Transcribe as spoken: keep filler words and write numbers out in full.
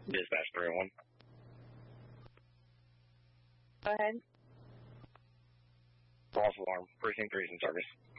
Dispatch three oh one. Go ahead. False alarm. Precinct three is in service.